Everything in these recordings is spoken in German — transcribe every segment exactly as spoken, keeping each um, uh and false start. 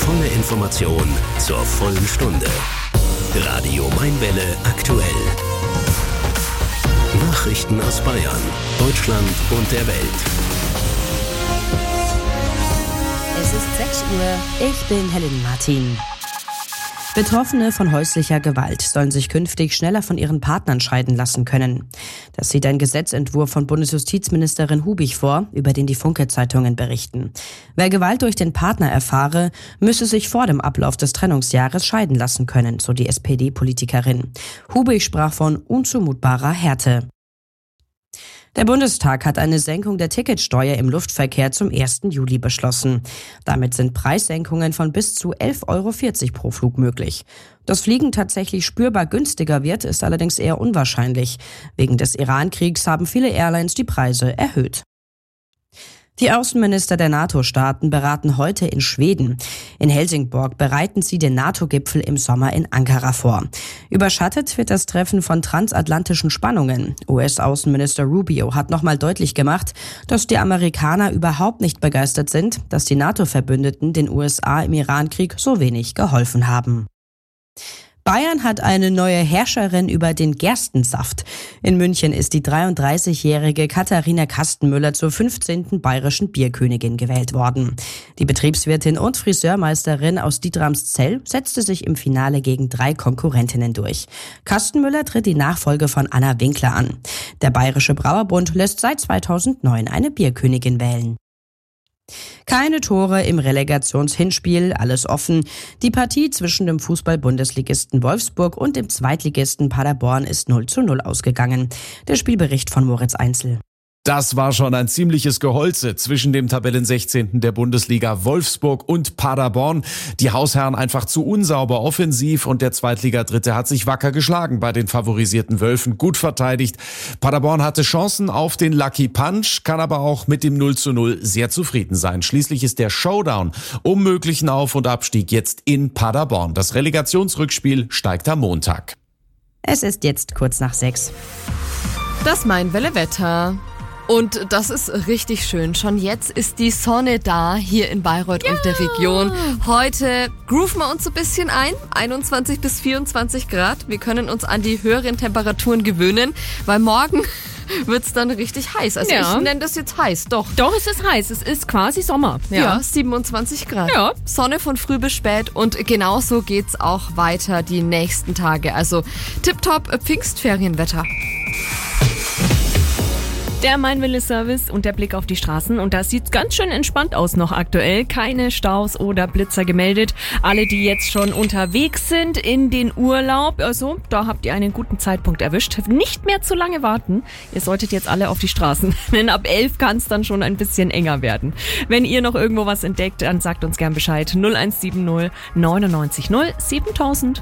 volle Information zur vollen Stunde. Radio Mainwelle aktuell. Nachrichten aus Bayern, Deutschland und der Welt. Es ist sechs Uhr, ich bin Helen Martin. Betroffene von häuslicher Gewalt sollen sich künftig schneller von ihren Partnern scheiden lassen können. Das sieht ein Gesetzentwurf von Bundesjustizministerin Hubig vor, über den die Funke-Zeitungen berichten. Wer Gewalt durch den Partner erfahre, müsse sich vor dem Ablauf des Trennungsjahres scheiden lassen können, so die S P D-Politikerin. Hubig sprach von unzumutbarer Härte. Der Bundestag hat eine Senkung der Ticketsteuer im Luftverkehr zum ersten Juli beschlossen. Damit sind Preissenkungen von bis zu elf Euro vierzig pro Flug möglich. Dass Fliegen tatsächlich spürbar günstiger wird, ist allerdings eher unwahrscheinlich. Wegen des Iran-Kriegs haben viele Airlines die Preise erhöht. Die Außenminister der NATO-Staaten beraten heute in Schweden. In Helsingborg bereiten sie den NATO-Gipfel im Sommer in Ankara vor. Überschattet wird das Treffen von transatlantischen Spannungen. U S-Außenminister Rubio hat nochmal deutlich gemacht, dass die Amerikaner überhaupt nicht begeistert sind, dass die NATO-Verbündeten den U S A im Iran-Krieg so wenig geholfen haben. Bayern hat eine neue Herrscherin über den Gerstensaft. In München ist die dreiunddreißigjährige Katharina Kastenmüller zur fünfzehnten bayerischen Bierkönigin gewählt worden. Die Betriebswirtin und Friseurmeisterin aus Dietramszell setzte sich im Finale gegen drei Konkurrentinnen durch. Kastenmüller tritt die Nachfolge von Anna Winkler an. Der Bayerische Brauerbund lässt seit zweitausendneun eine Bierkönigin wählen. Keine Tore im Relegationshinspiel, alles offen. Die Partie zwischen dem Fußball-Bundesligisten Wolfsburg und dem Zweitligisten Paderborn ist null zu null ausgegangen. Der Spielbericht von Moritz Einzel. Das war schon ein ziemliches Geholze zwischen dem Tabellensechzehnten der Bundesliga Wolfsburg und Paderborn. Die Hausherren einfach zu unsauber offensiv und der Zweitliga-Dritte hat sich wacker geschlagen bei den favorisierten Wölfen, gut verteidigt. Paderborn hatte Chancen auf den Lucky Punch, kann aber auch mit dem null zu null sehr zufrieden sein. Schließlich ist der Showdown um möglichen Auf- und Abstieg jetzt in Paderborn. Das Relegationsrückspiel steigt am Montag. Es ist jetzt kurz nach sechs. Das Mainwelle-Wetter. Und das ist richtig schön. Schon jetzt ist die Sonne da hier in Bayreuth ja. und der Region. Heute grooven wir uns ein bisschen ein. einundzwanzig bis vierundzwanzig Grad. Wir können uns an die höheren Temperaturen gewöhnen, weil morgen wird's dann richtig heiß. Also ja. ich nenne das jetzt heiß, doch. Doch, es ist heiß. Es ist quasi Sommer. Ja, ja siebenundzwanzig Grad. Ja. Sonne von früh bis spät und genauso geht's auch weiter die nächsten Tage. Also tipptopp Pfingstferienwetter. Der Mainwelle-Service und der Blick auf die Straßen. Und da sieht's ganz schön entspannt aus noch aktuell. Keine Staus oder Blitzer gemeldet. Alle, die jetzt schon unterwegs sind in den Urlaub, also da habt ihr einen guten Zeitpunkt erwischt. Nicht mehr zu lange warten. Ihr solltet jetzt alle auf die Straßen. Denn ab elf kann's dann schon ein bisschen enger werden. Wenn ihr noch irgendwo was entdeckt, dann sagt uns gern Bescheid. null eins sieben null neunundneunzig null siebentausend.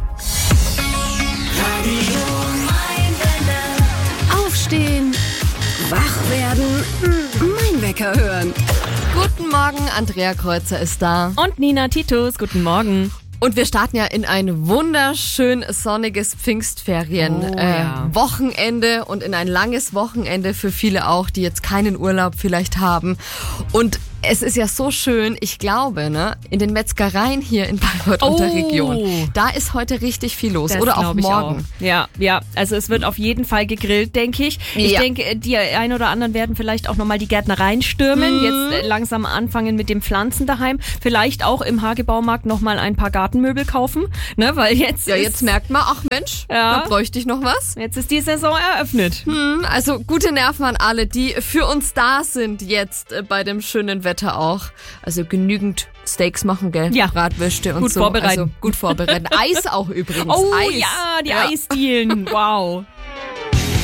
Aufstehen. Wach werden, mein Wecker hören. Guten Morgen, Andrea Kreuzer ist da. Und Nina Titus, guten Morgen. Und wir starten ja in ein wunderschön sonniges Pfingstferien-Wochenende oh, ja. und in ein langes Wochenende für viele auch, die jetzt keinen Urlaub vielleicht haben. Und es ist ja so schön, ich glaube, ne, in den Metzgereien hier in Bayreuth oh. und der Region, da ist heute richtig viel los. Das oder auch morgen. Auch. Ja, ja, also es wird auf jeden Fall gegrillt, denke ich. Ich ja. denke, die ein oder anderen werden vielleicht auch nochmal die Gärtnereien stürmen, mhm. jetzt langsam anfangen mit dem Pflanzen daheim. Vielleicht auch im Hagebaumarkt nochmal ein paar Gartenmöbel kaufen, ne, weil jetzt Ja, ist, jetzt merkt man, ach Mensch, ja. da bräuchte ich noch was. Jetzt ist die Saison eröffnet. Hm, also gute Nerven an alle, die für uns da sind jetzt äh, bei dem schönen Wetter auch. Also genügend Steaks machen, gell? Ja. Bratwürste und gut so. Vorbereiten. Also gut vorbereiten. Eis auch übrigens. Oh Eis. ja, die ja. Eisdielen. Wow.